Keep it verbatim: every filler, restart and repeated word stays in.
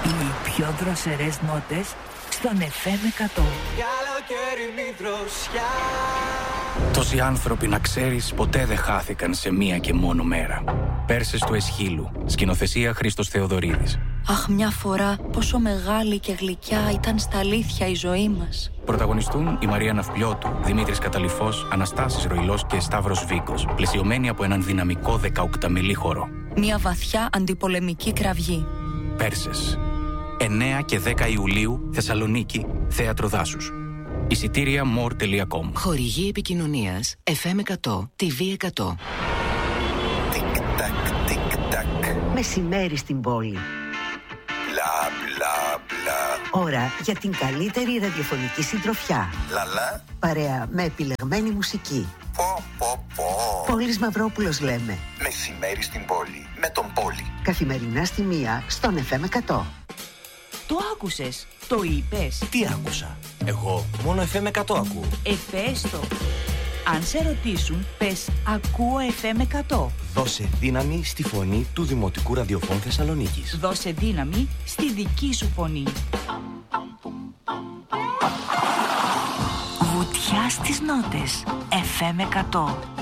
Οι πιο δροσερές νότες στον εφ εμ εκατό. Τόσοι άνθρωποι, να ξέρεις, ποτέ δεν χάθηκαν σε μία και μόνο μέρα. Πέρσες του Εσχύλου. Σκηνοθεσία Χρήστος Θεοδωρίδης. Αχ, μια φορά πόσο μεγάλη και γλυκιά ήταν στα αλήθεια η ζωή μας. Πρωταγωνιστούν η Μαρία Ναυπλιώτου, Δημήτρης Καταλυφός, Αναστάσης Ροϊλός και Σταύρος Βίκος, πλαισιωμένοι από έναν δυναμικό δεκαοκταμελή χορό. Μια βαθιά αντιπολεμική κραυγή. Πέρσες. εννέα και δέκα Ιουλίου, Θεσσαλονίκη, Θέατρο Δάσους. Εισιτήρια more τελεία com. Χορηγή επικοινωνίας εφ εμ εκατό, τι βι εκατό. Τικ-τακ, τικ-τακ. Μεσημέρι στην πόλη. Μπλα μπλα μπλα. Ώρα για την καλύτερη ραδιοφωνική συντροφιά. Λαλά. Παρέα με επιλεγμένη μουσική. Πω πω πω. Πόλης Μαυρόπουλος λέμε. Μεσημέρι στην πόλη. Με τον Πόλη. Καθημερινά στη μία στον εφ εμ εκατό. Το άκουσες, το είπες. Τι άκουσα? Εγώ μόνο εφ εμ εκατό ακούω. Εφέστο. Αν σε ρωτήσουν, πες ακούω εφ εμ εκατό. Δώσε δύναμη στη φωνή του Δημοτικού Ραδιοφώνου Θεσσαλονίκης. Δώσε δύναμη στη δική σου φωνή. Βουτιά στις νότες. εφ εμ εκατό.